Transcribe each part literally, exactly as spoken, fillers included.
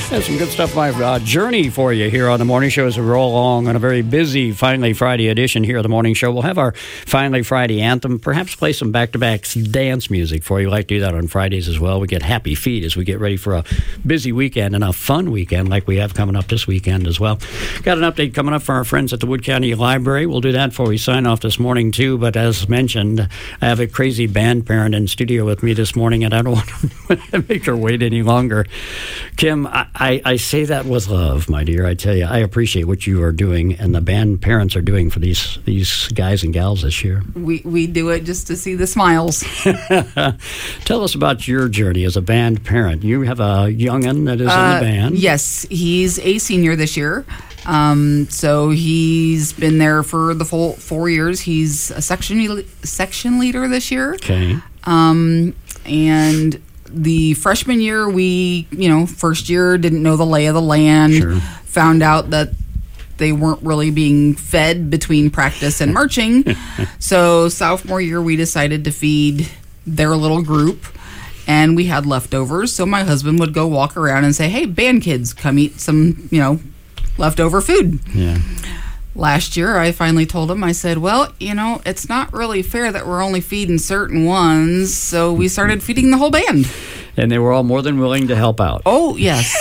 There's some good stuff by uh, Journey for you here on the Morning Show as we roll along on a very busy Finally Friday edition here of the Morning Show. We'll have our Finally Friday anthem, perhaps play some back-to-back dance music for you. We like to do that on Fridays as well. We get happy feet as we get ready for a busy weekend and a fun weekend like we have coming up this weekend as well. Got an update coming up from our friends at the Wood County Library. We'll do that before we sign off this morning too, but as mentioned, I have a crazy band parent in studio with me this morning and I don't want to make her wait any longer. Kim, I I, I say that with love, my dear. I tell you, I appreciate what you are doing and the band parents are doing for these these guys and gals this year. We we do it just to see the smiles. Tell us about your journey as a band parent. You have a young'un that is uh, in the band. Yes, he's a senior this year. Um, so he's been there for the full four years. He's a section section leader this year. Okay. Um, and the freshman year, we, you know, first year didn't know the lay of the land. Sure. Found out that they weren't really being fed between practice and marching. So sophomore year, we decided to feed their little group. And we had leftovers. So my husband would go walk around and say, hey, band kids, come eat some, you know, leftover food. Yeah. Last year, I finally told him, I said, well, you know, it's not really fair that we're only feeding certain ones. So we started feeding the whole band. And they were all more than willing to help out. Oh, yes.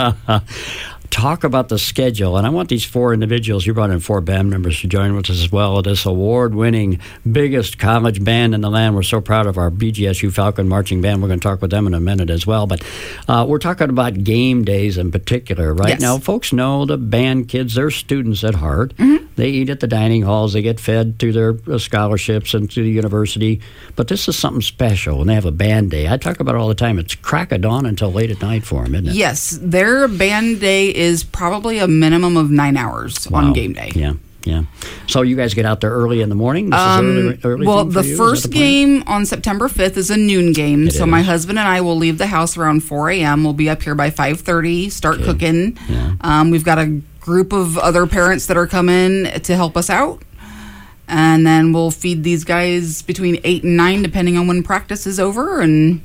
Talk about the schedule, and I want these four individuals, you brought in four band members to join with us as well, this award-winning, biggest college band in the land. We're so proud of our B G S U Falcon Marching Band. We're going to talk with them in a minute as well, but uh, we're talking about game days in particular. Right yes. now, folks know the band kids, they're students at heart. Mm-hmm. They eat at the dining halls, they get fed through their scholarships and through the university, but this is something special, and they have a band day. I talk about it all the time. It's crack of dawn until late at night for them, isn't it? Yes, their band day is probably a minimum of nine hours Wow. on game day. Yeah, yeah. So you guys get out there early in the morning? This Um, is early, early well, thing for the you? Is first that the plan? game on September fifth is a noon game. It so is. my husband and I will leave the house around four a.m. We'll be up here by five thirty, start Okay. cooking. Yeah. Um, we've got a group of other parents that are coming to help us out. And then we'll feed these guys between eight and nine, depending on when practice is over. And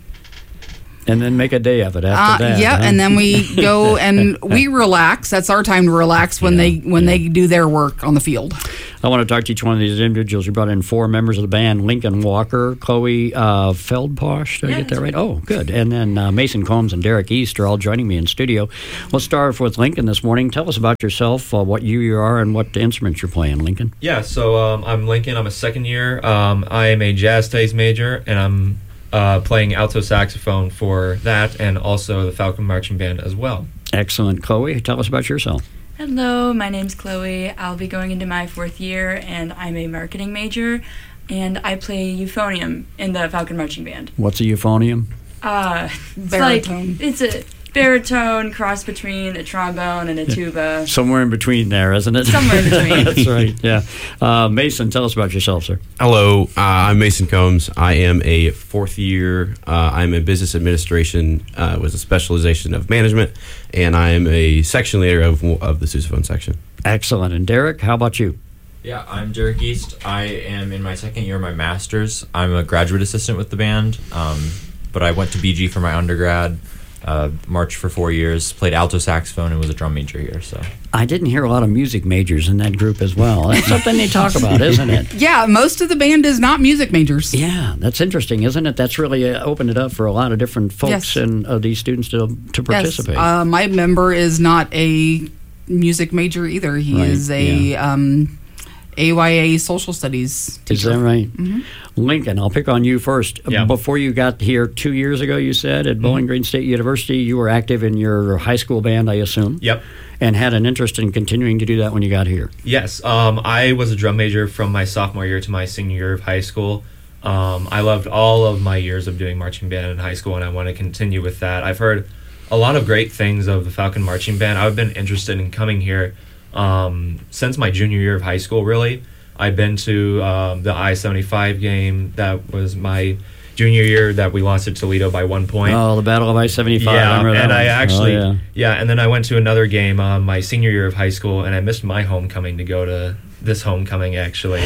And then make a day of it uh, after that. yeah, huh? and then we go and we relax. That's our time to relax when Yeah, they when yeah. they do their work on the field. I want to talk to each one of these individuals. You brought in four members of the band: Lincoln Walker, Chloe uh, Feldposh. Did I Yeah, get that that's right? Oh, good. And then uh, Mason Combs and Derek East are all joining me in studio. We'll start with Lincoln this morning. Tell us about yourself, uh, what you, you are, and what instruments you're playing, Lincoln. Yeah, so um, I'm Lincoln. I'm a second year. Um, I am a jazz studies major, and I'm uh, playing alto saxophone for that and also the Falcon Marching Band as well. Excellent. Chloe, tell us about yourself. Hello, my name's Chloe. I'll be going into my fourth year, and I'm a marketing major, and I play euphonium in the Falcon Marching Band. What's a euphonium? Uh, it's Baritone. like it's a baritone cross between a trombone and a tuba. Somewhere in between there, isn't it? Somewhere in between. That's right, yeah. Uh, Mason, tell us about yourself, sir. Hello, uh, I'm Mason Combs. I am a fourth year. Uh, I'm in business administration uh, with a specialization of management, and I am a section leader of of the sousaphone section. Excellent. And Derek, how about you? Yeah, I'm Derek East. I am in my second year of my master's. I'm a graduate assistant with the band, um, but I went to B G for my undergrad, uh, marched for four years, played alto saxophone, and was a drum major here. So I didn't hear a lot of music majors in that group as well. That's something they talk about, isn't it? Yeah, most of the band is not music majors. Yeah, that's interesting, isn't it? That's really uh, opened it up for a lot of different folks Yes. and uh, these students to to participate. Yes, uh, my member is not a music major either. He Right, is a yeah. um, A Y A social studies teacher. Is that right? Mm-hmm. Lincoln, I'll pick on you first. Yeah. Before you got here two years ago, you said, at Bowling Green State University, you were active in your high school band, I assume? Yep. And had an interest in continuing to do that when you got here. Yes, um, I was a drum major from my sophomore year to my senior year of high school. Um, I loved all of my years of doing marching band in high school, and I want to continue with that. I've heard a lot of great things of the Falcon Marching Band. I've been interested in coming here um, since my junior year of high school, really. I've been to um, the I seventy-five game. That was my junior year that we lost at Toledo by one point. Oh, the Battle of I seventy-five. Yeah, I remember that and I one. actually, Oh, yeah. and then I went to another game um, my senior year of high school, and I missed my homecoming to go to this homecoming, actually.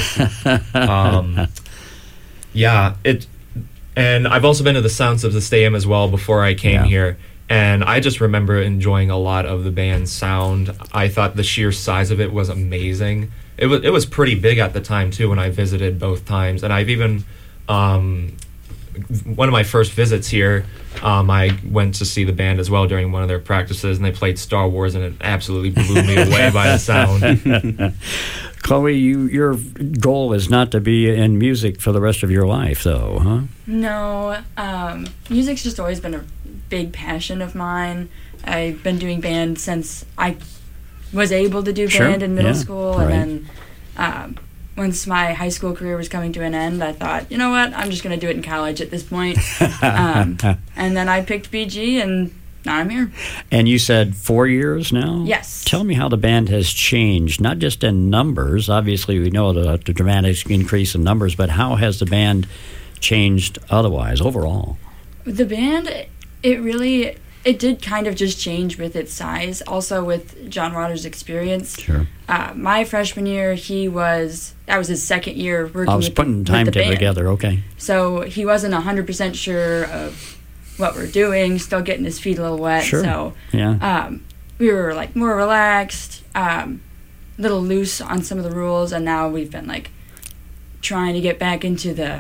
um, yeah, it, and I've also been to the Sounds of the Stadium as well before I came Yeah. here, And I just remember enjoying a lot of the band's sound. I thought the sheer size of it was amazing. It was it was pretty big at the time too when I visited both times. And I've even um, one of my first visits here, um, I went to see the band as well during one of their practices, and they played Star Wars, and it absolutely blew me away by the sound. Chloe, you your goal is not to be in music for the rest of your life, though, huh? No, um, music's just always been a big passion of mine. I've been doing band since I was able to do Sure, band in middle yeah, school, right. and then um, once my high school career was coming to an end, I thought, you know what, I'm just going to do it in college at this point. um, and then I picked B G, and now I'm here. And you said four years now? Yes. Tell me how the band has changed, not just in numbers. Obviously, we know the, the dramatic increase in numbers, but how has the band changed otherwise, overall? The band, it really, it did kind of just change with its size. Also with John Waters' experience. Sure. Uh, my freshman year, he was, that was his second year working I was with, putting the, time with the band. together, okay. So he wasn't one hundred percent sure of what we're doing, still getting his feet a little wet. Sure. So Yeah. um, we were like more relaxed, um, a little loose on some of the rules, and now we've been like trying to get back into the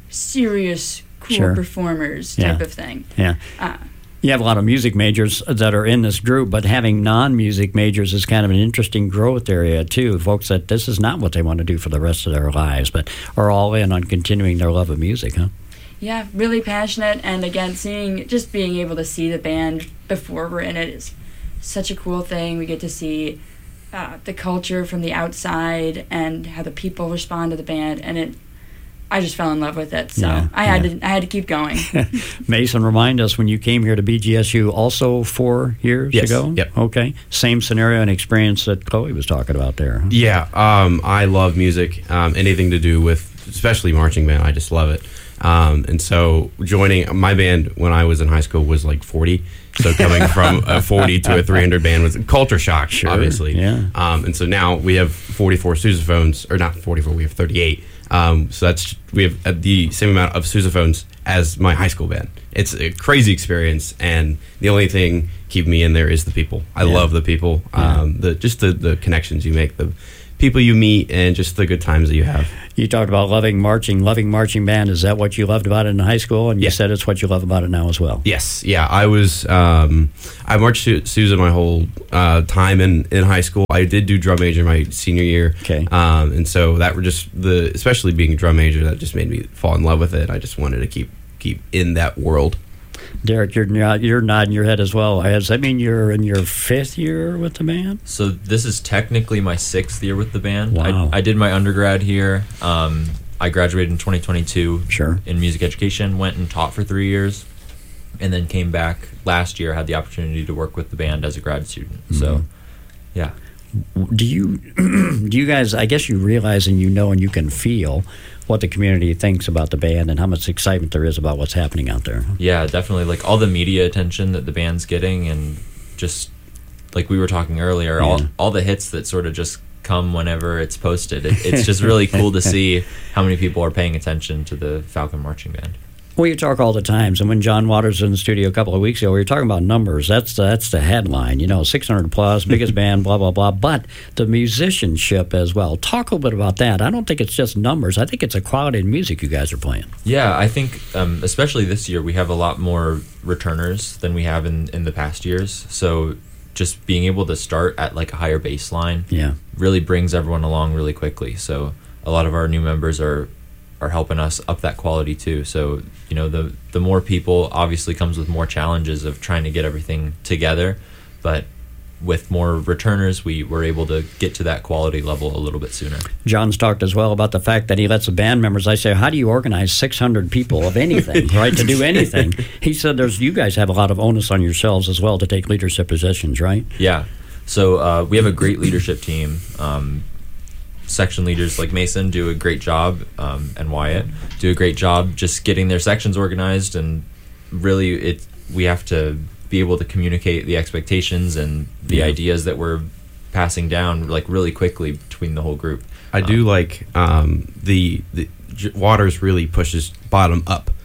serious, cool Sure. performers Yeah. type of thing. Yeah. Uh, You have a lot of music majors that are in this group, but having non-music majors is kind of an interesting growth area, too. Folks that this is not what they want to do for the rest of their lives, but are all in on continuing their love of music, huh? yeah, really passionate, and again, seeing, just being able to see the band before we're in it is such a cool thing. We get to see uh, the culture from the outside and how the people respond to the band, and it, I just fell in love with it. So Yeah, I had yeah. to, I had to keep going. Mason, remind us, when you came here to B G S U also four years Yes, ago? yep. Okay. Same scenario and experience that Chloe was talking about there. Huh? Yeah, um, I love music. Um, anything to do with, especially marching band, I just love it. Um, and so joining my band when I was in high school was like forty. So coming from a forty to a three hundred band was a culture shock, Sure, obviously. yeah. Um, and so now we have forty-four sousaphones, or not forty-four, we have thirty-eight. Um, so that's, we have uh, the same amount of sousaphones as my high school band. It's a crazy experience, and the only thing keeping me in there is the people. I Yeah. love the people, um, the just the, the connections you make, the people you meet, and just the good times that you have. You talked about loving marching, loving marching band. Is that what you loved about it in high school? And you Yeah. said it's what you love about it now as well. Yes, yeah. I was um, I marched Su- Sousa my whole uh, time in, in high school. I did do drum major my senior year. Okay. Um, and so that were just the, especially being a drum major, that just made me fall in love with it. I just wanted to keep keep in that world. Derek, you're nod- you're nodding your head as well. Does that mean you're in your fifth year with the band? So this is technically my sixth year with the band. Wow. I, I did my undergrad here. Um, I graduated in twenty twenty-two Sure. in music education, went and taught for three years, and then came back last year, had the opportunity to work with the band as a grad student. So, yeah. Do you do you guys? I guess you realize and you know and you can feel what the community thinks about the band and how much excitement there is about what's happening out there. Yeah, definitely. Like all the media attention that the band's getting, and just like we were talking earlier, Yeah. all all the hits that sort of just come whenever it's posted. It, it's just really cool to see how many people are paying attention to the Falcon Marching Band. Well, you talk all the times, and when John Waters was in the studio a couple of weeks ago, we were talking about numbers. That's the, that's the headline, you know, six hundred plus, biggest band, blah, blah, blah. But the musicianship as well. Talk a little bit about that. I don't think it's just numbers. I think it's a quality of music you guys are playing. Yeah, I think um, especially this year we have a lot more returners than we have in, in the past years. So just being able to start at like a higher baseline Yeah. really brings everyone along really quickly. So a lot of our new members are are helping us up that quality too. So, you know, the the more people obviously comes with more challenges of trying to get everything together, but with more returners, we were able to get to that quality level a little bit sooner. John's talked as well about the fact that he lets the band members, I say, how do you organize six hundred people of anything, right, to do anything? He said there's you guys have a lot of onus on yourselves as well to take leadership positions, right? Yeah. So uh, we have a great leadership team. Um, section leaders like Mason do a great job, um, and Wyatt do a great job just getting their sections organized, and really it we have to be able to communicate the expectations and the Yeah. ideas that we're passing down like really quickly between the whole group. I do like um, the, the J- Waters really pushes bottom up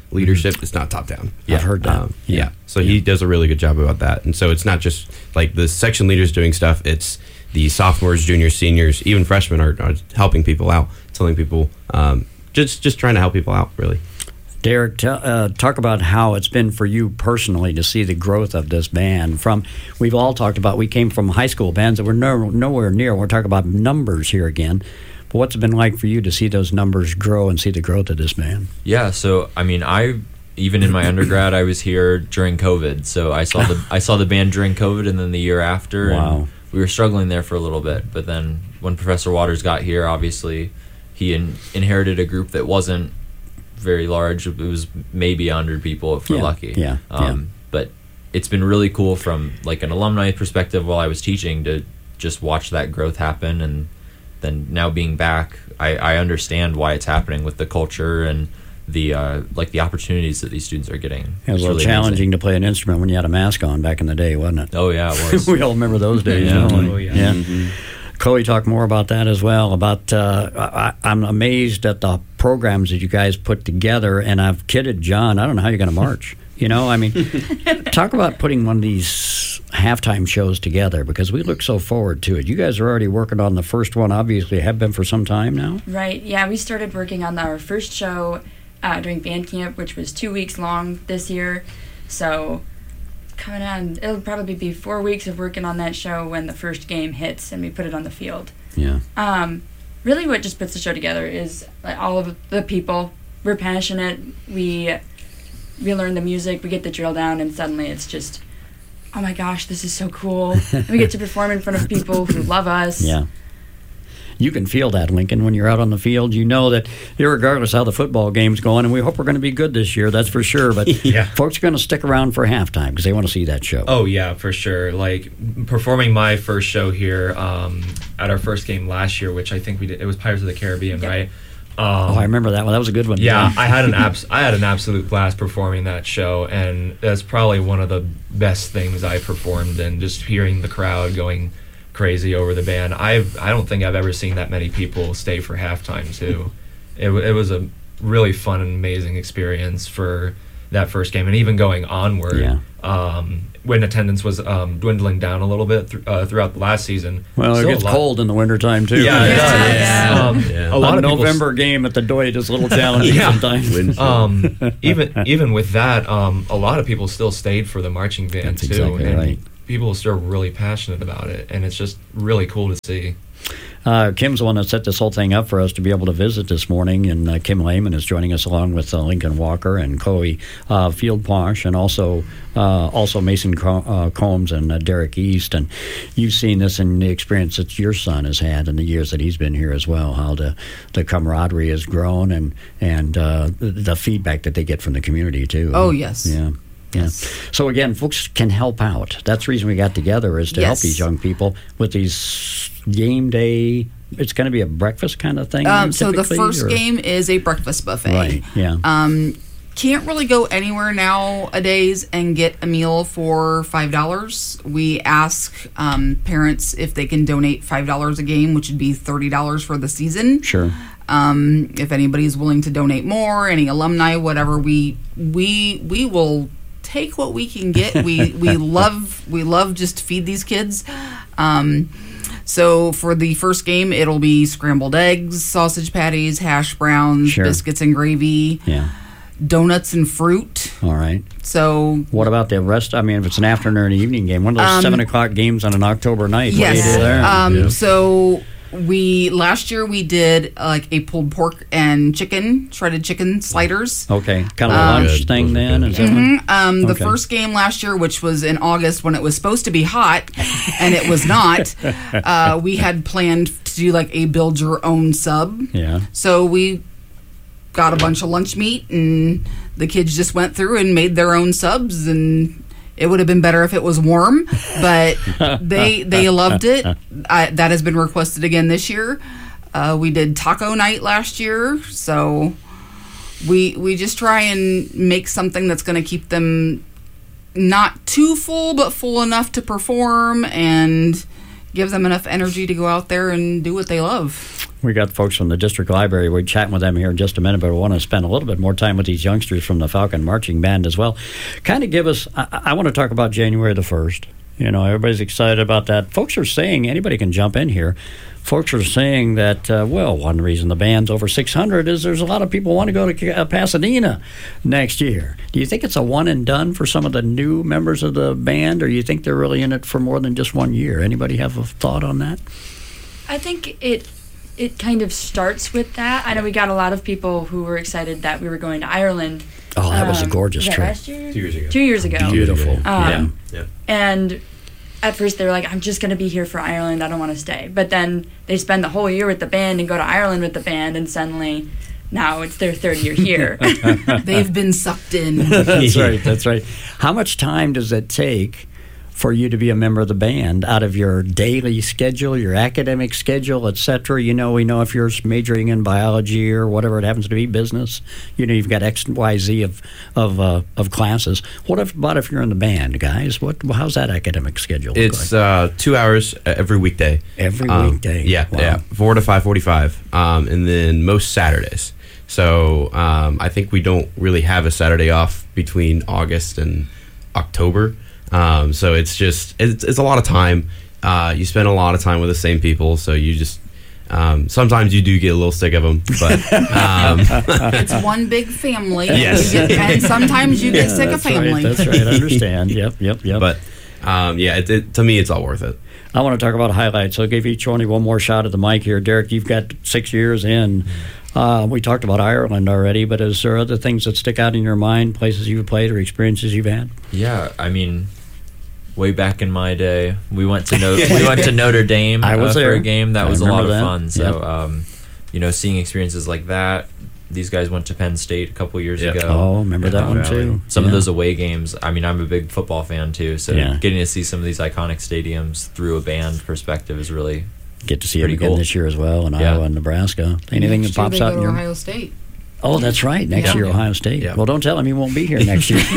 leadership. It's not top down. I've heard that. Um, Yeah. yeah. So he does a really good job about that. And so it's not just like the section leaders doing stuff. It's the sophomores, juniors, seniors, even freshmen are, are helping people out, telling people, um, just just trying to help people out, really. Derek, t- uh, talk about how it's been for you personally to see the growth of this band. From we've all talked about, we came from high school bands that were no, nowhere near. We're talking about numbers here again. But what's it been like for you to see those numbers grow and see the growth of this band? Yeah, so I mean, I even in my undergrad, I was here during COVID. So I saw the I saw the band during COVID, and then the year after. Wow. And we were struggling there for a little bit, but then when Professor Waters got here, obviously he in, inherited a group that wasn't very large. It was maybe a hundred people if we're Yeah, lucky. yeah, Um, yeah. But it's been really cool from like an alumni perspective while I was teaching to just watch that growth happen, and then now being back, I, I understand why it's happening with the culture and the uh, like the opportunities that these students are getting. It was It's a little really challenging amazing. to play an instrument when you had a mask on back in the day, wasn't it? Oh yeah, it was. We all remember those days, Yeah. don't we? Oh, yeah. Chloe, talk more about that as well. About uh, I, I'm amazed at the programs that you guys put together, and I've kidded John. I don't know how you're going to march. You know, I mean, talk about putting one of these halftime shows together, because we look so forward to it. You guys are already working on the first one, obviously, have been for some time now. Right. Yeah, we started working on our first show uh, during band camp, which was two weeks long this year. So coming on, it'll probably be four weeks of working on that show when the first game hits and we put it on the field. Yeah. Um, really, what just puts the show together is like, all of the people. We're passionate. We we learn the music. We get the drill down, and suddenly it's just, oh my gosh, this is so cool. And we get to perform in front of people who love us. Yeah. You can feel that, Lincoln, when you're out on the field. You know that irregardless how the football game's going, and we hope we're going to be good this year, that's for sure. But Yeah. folks are going to stick around for halftime because they want to see that show. Oh yeah, for sure. Like performing my first show here um, at our first game last year, which I think we did. It was Pirates of the Caribbean, Yep. right? Um, Oh, I remember that one. That was a good one. Yeah, I had an abs- I had an absolute blast performing that show, and that's probably one of the best things I performed. And just hearing the crowd going crazy over the band, I've I don't think I've ever seen that many people stay for halftime too. It w- it was a really fun and amazing experience for that first game, and even going onward. Yeah. Um, when attendance was um, dwindling down a little bit th- uh, throughout the last season. Well, it still gets a lot- cold in the wintertime, too. Yeah, it Yeah, does. yeah. Um, Yeah. A lot a of people November game at the Doit is a little challenging Yeah. sometimes. um, even even with that, um, a lot of people still stayed for the marching band That's too, exactly and right. people are still really passionate about it, and it's just really cool to see. Uh, Kim's the one that set this whole thing up for us to be able to visit this morning, and uh, Kim Lehman is joining us along with uh, Lincoln Walker and Chloe uh, Field-Posh, and also uh, also Mason Co- uh, Combs and uh, Derek East. And you've seen this in the experience that your son has had in the years that he's been here as well, how the, the camaraderie has grown, and, and uh, the, the feedback that they get from the community, too. Oh, yes. Yeah. Yeah. Yes. So again, folks can help out. That's the reason we got together, is to help Yes. these young people with these game day. It's going to be a breakfast kind of thing. Um, so the typically, first or- game is a breakfast buffet. right? Yeah. Um, can't really go anywhere nowadays and get a meal for five dollars. We ask um, parents if they can donate five dollars a game, which would be thirty dollars for the season. Sure. Um, if anybody's willing to donate more, any alumni, whatever, we we we will take what we can get. We we love we love just to feed these kids. Um, so for the first game, it'll be scrambled eggs, sausage patties, hash browns, Sure. biscuits and gravy, Yeah. donuts and fruit. All right. So What about the rest? I mean, if it's an afternoon or an evening game, one of those Um, seven o'clock games on an October night. What do you yes, do there? um, Yeah. so we last year we did uh, like a pulled pork and chicken, shredded chicken sliders. okay. Kind of a um, lunch Good. thing Those are then. good. Is that what- Mhm. Um, the Okay. first game last year, which was in August when it was supposed to be hot, and it was not, uh, we had planned to do like a build your own sub. Yeah. So we got a bunch of lunch meat, and the kids just went through and made their own subs, and it would have been better if it was warm, but they they loved it. I, that has been requested again this year. Uh, we did taco night last year, so we we just try and make something that's going to keep them not too full, but full enough to perform and give them enough energy to go out there and do what they love. We got folks from the district library. We're chatting with them here in just a minute, but we want to spend a little bit more time with these youngsters from the Falcon Marching Band as well. Kind of give us, I, I want to talk about January the first. You know, everybody's excited about that. Folks are saying, anybody can jump in here. Folks are saying that, uh, well, one reason the band's over six hundred is there's a lot of people want to go to uh, Pasadena next year. Do you think it's a one and done for some of the new members of the band, or you think they're really in it for more than just one year? Anybody have a thought on that? I think it it kind of starts with that. I know we got a lot of people who were excited that we were going to Ireland. Oh, that was a Um, gorgeous was that trip. last year? Two years ago. Two years ago. Beautiful. Um, yeah. Yeah. And at first they were like, I'm just going to be here for Ireland. I don't want to stay. But then they spend the whole year with the band and go to Ireland with the band, and suddenly now it's their third year here. They've been sucked in. That's right. That's right. How much time does it take for you to be a member of the band out of your daily schedule, your academic schedule, et cetera? You know, we know if you're majoring in biology or whatever it happens to be, business, you know, you've got X, Y, Z of of uh, of classes. What if, about if you're in the band, guys? What how's that academic schedule look It's like? uh, two hours every weekday. Every Um, weekday? Yeah, Wow. yeah, four to five forty-five, um, and then most Saturdays. So um, I think we don't really have a Saturday off between August and October. Um, so it's just it's, it's a lot of time. Uh, you spend a lot of time with the same people, so you just um, sometimes you do get a little sick of them, but um, It's one big family. Yes. You get- and sometimes you get Yeah, sick of that's family. Right, that's right. I understand. Yep, yep, yep. but um, yeah, it, it, to me, it's all worth it. I want to talk about highlights. I'll give each one one more shot at the mic here. Derek, you've got six years in. Uh, we talked about Ireland already, but is there other things that stick out in your mind, places you've played or experiences you've had? Yeah, I mean, way back in my day, we went to no- we went to Notre Dame I was uh, there. for a game. That I was a lot of remember that. fun. So, Yep. um, you know, seeing experiences like that. These guys went to Penn State a couple years Yeah. ago. Oh, remember that Uh, one too? Some Yeah. of those away games. I mean, I'm a big football fan too, so Yeah. getting to see some of these iconic stadiums through a band perspective is really Get to see them Pretty again cool. this year as well in Yeah. Iowa and Nebraska. Anything Next that year pops they out go in to your Ohio State. Oh, that's right. Next Yeah. year, Ohio State. Yeah. Well, don't tell him he won't be here next year.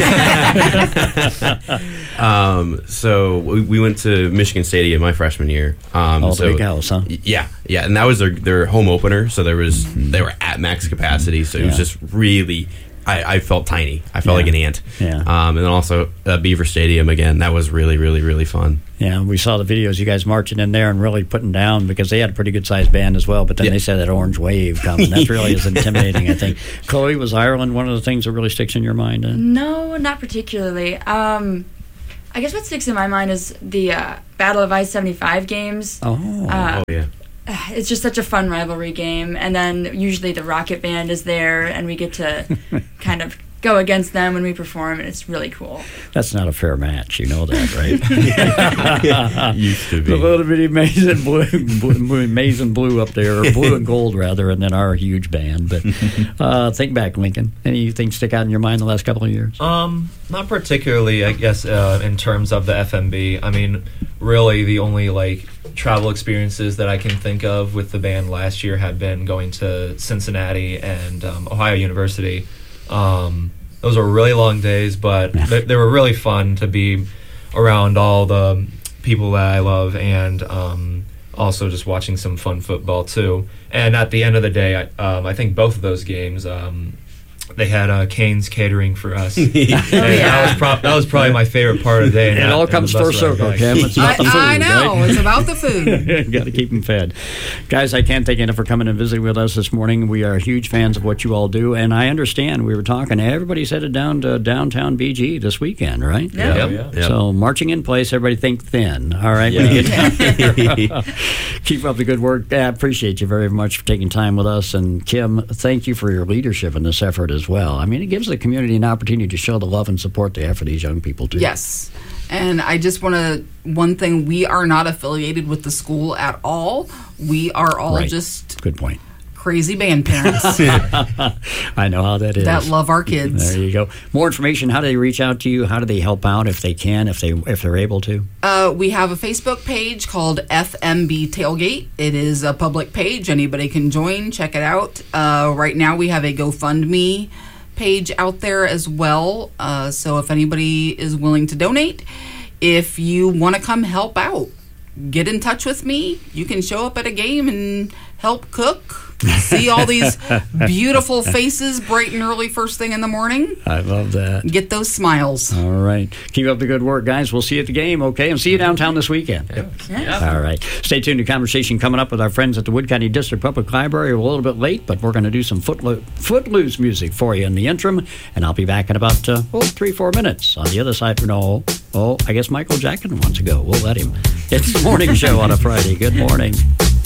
Um, so we, we went to Michigan Stadium my freshman year. Um, Oh, the so, big house, huh? Yeah, yeah, and that was their their home opener. So there was they were at max capacity. So it was Yeah. just really, I, I felt tiny. I felt Yeah. like an ant. Yeah. Um, and then also uh, Beaver Stadium again. That was really, really, really fun. Yeah, we saw the videos, you guys marching in there and really putting down because they had a pretty good sized band as well. But then Yeah. they said that orange wave coming. That really is intimidating, I think. Chloe, was Ireland one of the things that really sticks in your mind? Uh? No, not particularly. Um, I guess what sticks in my mind is the uh, Battle of I seventy-five games. Oh, Uh, Oh yeah. It's just such a fun rivalry game, and then usually the Rocket Band is there, and we get to kind of go against them when we perform, and it's really cool. that's not a fair match. You know that, right? Used to The be. little bitty maize and blue, blue, maize and blue up there, or blue and gold rather, and then our huge band. But uh, think back, Lincoln. Anything stick out in your mind the last couple of years? Um, not particularly, I guess, uh, in terms of the F M B. I mean, really, the only like travel experiences that I can think of with the band last year have been going to Cincinnati and um, Ohio University. Um, those were really long days, but they, they were really fun to be around all the people that I love, and um, also just watching some fun football too. And at the end of the day, I, um, I think both of those games. Um, They had uh, Cane's catering for us. And yeah. that, was pro- that was probably my favorite part of the day. and It that- all and comes the bus full ride circle, back. Kim. It's about I, the food, I know. right? It's about the food. Got to keep them fed. Guys, I can't thank you enough for coming and visiting with us this morning. We are huge fans of what you all do, and I understand we were talking, everybody's headed down to downtown B G this weekend, right? Yeah. yeah, Yep. yeah. So marching in place, everybody think thin, all right? When you get down there. Keep up the good work. I appreciate you very much for taking time with us. And Kim, thank you for your leadership in this effort as well. I mean, it gives the community an opportunity to show the love and support they have for these young people, too. Yes. And I just want to, one thing, we are not affiliated with the school at all. We are all Right. just Good point. crazy band parents I know how that is. that love our kids. There you go. More information. How do they reach out to you? How do they help out if they can, if they if they're able to? Uh, we have a Facebook page called F M B Tailgate. It is a public page. Anybody can join. Check it out. Uh, right now we have a GoFundMe page out there as well. Uh, so if anybody is willing to donate, if you want to come help out, get in touch with me. You can show up at a game and help cook, see all these beautiful faces bright and early first thing in the morning. I love that. Get those smiles. All right. Keep up the good work, guys. We'll see you at the game, okay? And see you downtown this weekend. Yep. Yeah. All right. Stay tuned to conversation coming up with our friends at the Wood County District Public Library. We're a little bit late, but we're going to do some footlo- footloose music for you in the interim, and I'll be back in about, uh, oh, three, four minutes. On the other side, no, oh, I guess Michael Jackson wants to go. We'll let him. It's the morning show on a Friday. Good morning.